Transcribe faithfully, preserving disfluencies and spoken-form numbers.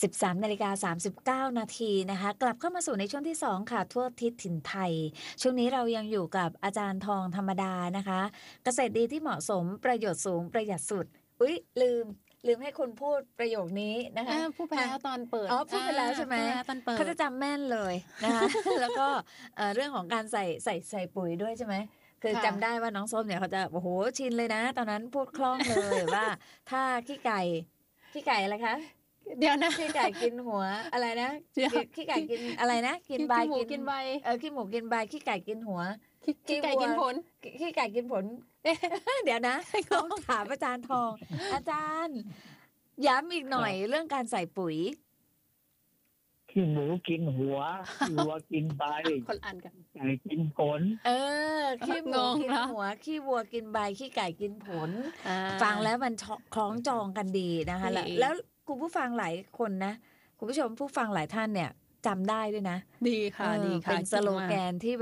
สิบสามนาฬิกาสามสิบเก้านาทีนะคะกลับเข้ามาสู่ในช่วงที่สองค่ะทั่วทิศถิ่นไทยช่วงนี้เรายังอยู่กับอาจารย์ทองธรรมดานะคะเกษตรดีที่เหมาะสมประโยชน์สูงประหยัดสุดอุ๊ยลืมลืมให้คุณพูดประโยคนี้นะคะพูดไปแล้วตอนเปิดอ๋อพูดไปแล้วใช่ไหมเขาจะจำแม่นเลยนะคะ แล้วก็เรื่องของการใส่ใส่ใส่ปุ๋ยด้วยใช่ไหมคือจำได้ว่าน้องส้มเนี่ยเขาจะโอ้โหชินเลยนะตอนนั้นพูดคล่องเลยว่าถ้าขี้ไก่ขี้ไก่อะไรคะเดี๋ยวนะขี้ไก่กินหัวอะไรนะขี้ไก่กินอะไรนะกินใบกินใบเออขี้หมูกินใบขี้ไก่กินหัวขี้ไก่กินผลขี้ไก่กินผลเดี๋ยวนะต้องถามอาจารย์ทองอาจารย์ย้ำอีกหน่อยเรื่องการใส่ปุ๋ยขี้หมูกินหัวขี้วัวกินใบคนอ่านกันไก่กินผลเออขี้หมูกินหัวขี้วัวกินใบขี้ไก่กินผลฟังแล้วมันคล้องจองกันดีนะคะแล้วคุณผู้ฟังหลายคนนะคุณผู้ชมผู้ฟังหลายท่านเนี่ยจำได้ด้วยนะดีค่ะดีค่ะเป็นสโลแกนที่